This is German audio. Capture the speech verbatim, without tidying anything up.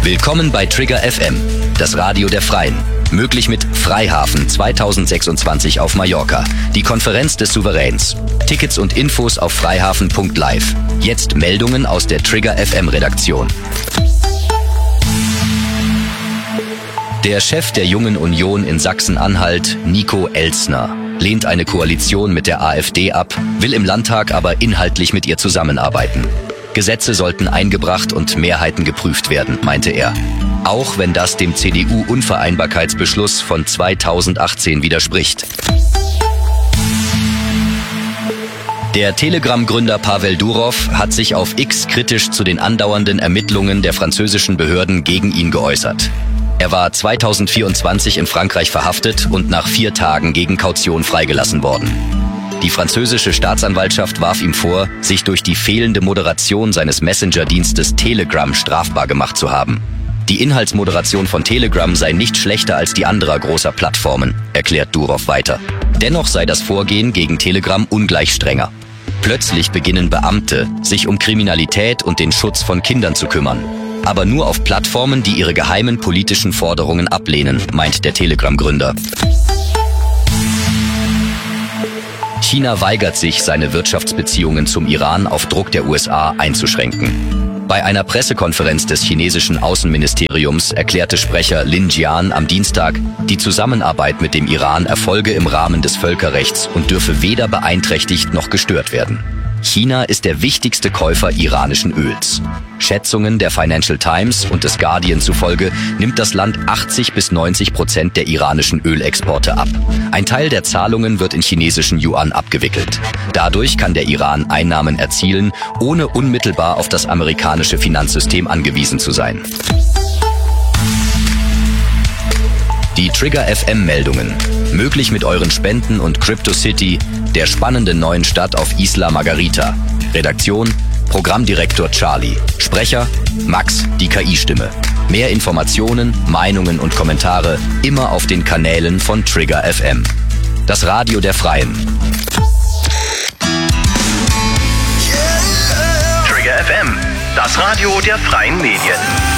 Willkommen bei Trigger F M, das Radio der Freien. Möglich mit Freihafen zweitausendsechsundzwanzig auf Mallorca, die Konferenz des Souveräns. Tickets und Infos auf freihafen punkt live. Jetzt Meldungen aus der Trigger F M Redaktion. Der Chef der Jungen Union in Sachsen-Anhalt, Nico Elstner, lehnt eine Koalition mit der AfD ab, will im Landtag aber inhaltlich mit ihr zusammenarbeiten. Gesetze sollten eingebracht und Mehrheiten geprüft werden, meinte er. Auch wenn das dem C D U-Unvereinbarkeitsbeschluss von zweitausendachtzehn widerspricht. Der Telegram-Gründer Pavel Durov hat sich auf X kritisch zu den andauernden Ermittlungen der französischen Behörden gegen ihn geäußert. Er war zweitausendvierundzwanzig in Frankreich verhaftet und nach vier Tagen gegen Kaution freigelassen worden. Die französische Staatsanwaltschaft warf ihm vor, sich durch die fehlende Moderation seines Messenger-Dienstes Telegram strafbar gemacht zu haben. Die Inhaltsmoderation von Telegram sei nicht schlechter als die anderer großer Plattformen, erklärt Durov weiter. Dennoch sei das Vorgehen gegen Telegram ungleich strenger. Plötzlich beginnen Beamte, sich um Kriminalität und den Schutz von Kindern zu kümmern. Aber nur auf Plattformen, die ihre geheimen politischen Forderungen ablehnen, meint der Telegram-Gründer. China weigert sich, seine Wirtschaftsbeziehungen zum Iran auf Druck der U S A einzuschränken. Bei einer Pressekonferenz des chinesischen Außenministeriums erklärte Sprecher Lin Jian am Dienstag, die Zusammenarbeit mit dem Iran erfolge im Rahmen des Völkerrechts und dürfe weder beeinträchtigt noch gestört werden. China ist der wichtigste Käufer iranischen Öls. Schätzungen der Financial Times und des Guardian zufolge nimmt das Land achtzig bis neunzig Prozent der iranischen Ölexporte ab. Ein Teil der Zahlungen wird in chinesischen Yuan abgewickelt. Dadurch kann der Iran Einnahmen erzielen, ohne unmittelbar auf das amerikanische Finanzsystem angewiesen zu sein. Die Trigger F M-Meldungen. Möglich mit euren Spenden und CryptoCity, der spannenden neuen Stadt auf Isla Margarita. Redaktion, Programmdirektor Charlie. Sprecher, Max, die K I-Stimme. Mehr Informationen, Meinungen und Kommentare immer auf den Kanälen von Trigger F M. Das Radio der Freien. Trigger F M, das Radio der Freien Medien.